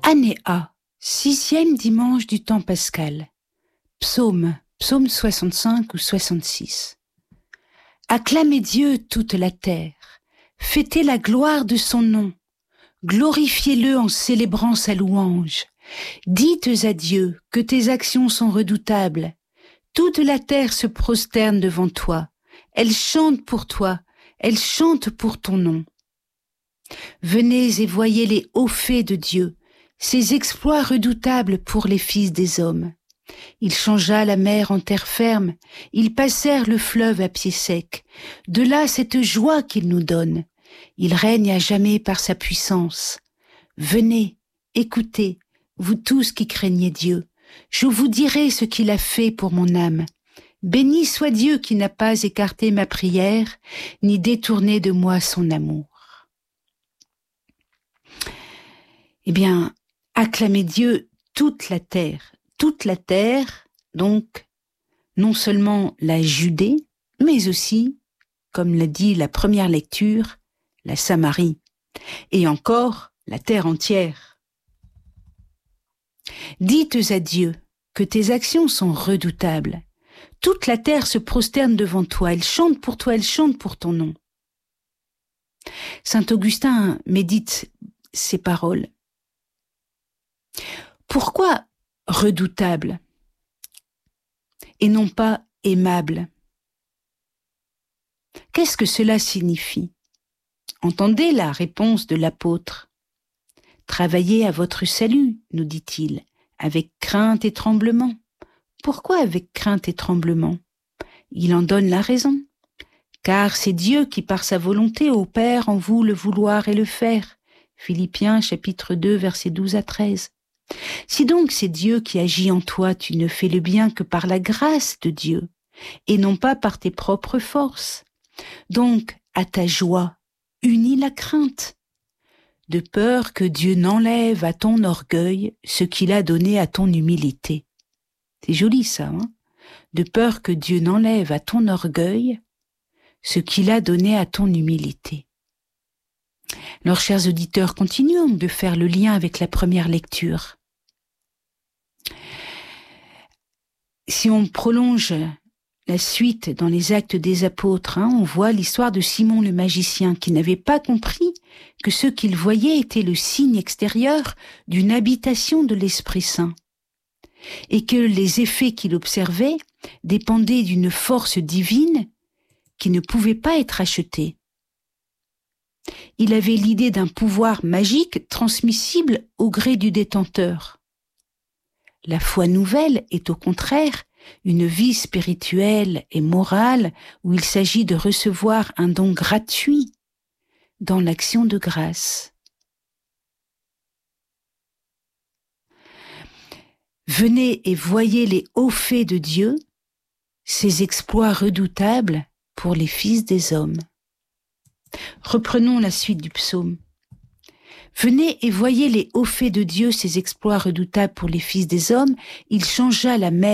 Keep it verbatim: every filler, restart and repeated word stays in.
Année A, sixième dimanche du temps pascal. Psaume, psaume soixante-cinq ou soixante-six. Acclamez Dieu toute la terre, fêtez la gloire de son nom, glorifiez-le en célébrant sa louange. Dites à Dieu que tes actions sont redoutables. Toute la terre se prosterne devant toi, elle chante pour toi, elle chante pour ton nom. Venez et voyez les hauts faits de Dieu, ses exploits redoutables pour les fils des hommes. Il changea la mer en terre ferme, ils passèrent le fleuve à pied sec. De là cette joie qu'il nous donne. Il règne à jamais par sa puissance. Venez, écoutez, vous tous qui craignez Dieu. Je vous dirai ce qu'il a fait pour mon âme. Béni soit Dieu qui n'a pas écarté ma prière, ni détourné de moi son amour. Eh bien, acclamez Dieu toute la terre. Toute la terre, donc, non seulement la Judée, mais aussi, comme l'a dit la première lecture, la Samarie, et encore la terre entière. Dites à Dieu que tes actions sont redoutables. Toute la terre se prosterne devant toi, elle chante pour toi, elle chante pour ton nom. Saint Augustin médite ces paroles. Pourquoi redoutable et non pas aimable? Qu'est-ce que cela signifie? Entendez la réponse de l'apôtre. Travaillez à votre salut, nous dit-il, avec crainte et tremblement. Pourquoi avec crainte et tremblement? Il en donne la raison. Car c'est Dieu qui, par sa volonté, opère en vous le vouloir et le faire. Philippiens chapitre deux, versets douze à treize. Si donc c'est Dieu qui agit en toi, tu ne fais le bien que par la grâce de Dieu, et non pas par tes propres forces. Donc, à ta joie, unis la crainte, de peur que Dieu n'enlève à ton orgueil ce qu'il a donné à ton humilité. C'est joli ça, hein? De peur que Dieu n'enlève à ton orgueil ce qu'il a donné à ton humilité. Alors, chers auditeurs, continuons de faire le lien avec la première lecture. Si on prolonge la suite dans les Actes des Apôtres, hein, on voit l'histoire de Simon le magicien qui n'avait pas compris que ce qu'il voyait était le signe extérieur d'une habitation de l'Esprit Saint et que les effets qu'il observait dépendaient d'une force divine qui ne pouvait pas être achetée. Il avait l'idée d'un pouvoir magique transmissible au gré du détenteur. La foi nouvelle est au contraire une vie spirituelle et morale où il s'agit de recevoir un don gratuit dans l'action de grâce. Venez et voyez les hauts faits de Dieu, ses exploits redoutables pour les fils des hommes. Reprenons la suite du psaume. Venez et voyez les hauts faits de Dieu, ses exploits redoutables pour les fils des hommes. Il changea la mer